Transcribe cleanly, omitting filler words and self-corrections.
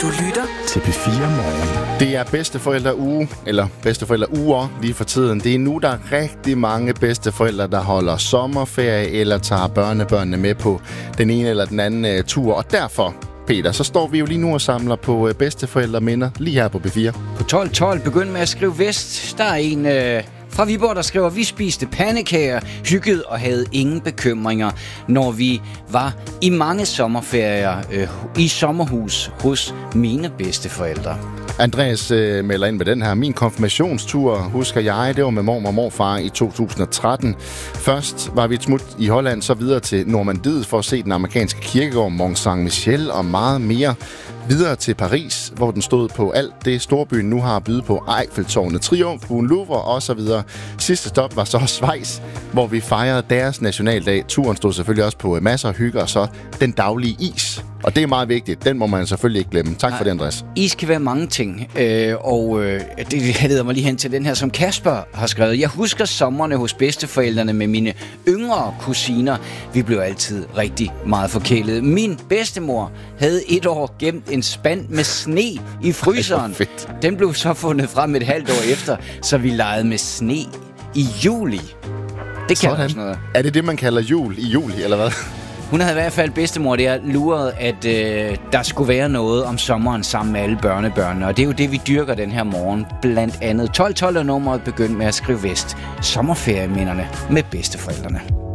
Du lytter til P4 Morgen. Det er bedsteforældreuge, eller bedsteforældreuger lige for tiden. Det er nu, der er rigtig mange bedsteforældre, der holder sommerferie eller tager børnebørnene med på den ene eller den anden tur. Og derfor, Peter, så står vi jo lige nu og samler på bedsteforældreminder lige her på P4. På 12.12 begynd med at skrive vest. Der er en fra Viborg, der skriver, vi spiste pandekager, hyggede og havde ingen bekymringer, når vi var i mange sommerferier i sommerhus hos mine bedsteforældre. Andreas melder ind med den her. Min konfirmationstur, husker jeg, det var med mormor og morfar i 2013. Først var vi et smut i Holland, så videre til Normandiet for at se den amerikanske kirkegård Mont Saint-Michel og meget mere. Videre til Paris, hvor den stod på alt det storbyen nu har at byde på: Eiffeltårnet, Triumfbuen, Louvre og så videre. Sidste stop var så Schweiz, hvor vi fejrede deres nationaldag. Turen stod selvfølgelig også på masser af hygge, og så den daglige is. Og det er meget vigtigt. Den må man selvfølgelig ikke glemme. Tak for det, Andreas. Is kan være mange ting, det leder mig lige hen til den her, som Kasper har skrevet. Jeg husker sommerne hos bedsteforældrene med mine yngre kusiner. Vi blev altid rigtig meget forkælet. Min bedstemor havde et år gemt en spand med sne i fryseren. Den blev så fundet frem et halvt år efter, så vi legede med sne i juli. Det kan også noget. Er det det, man kalder jul i juli, eller hvad? Hun havde i hvert fald bedstemor der luret, at der skulle være noget om sommeren sammen med alle børnebørnene. Og det er jo det, vi dyrker den her morgen. Blandt andet 12.12 er nummeret begyndt med at skrive vest. Sommerferieminderne med bedsteforældrene.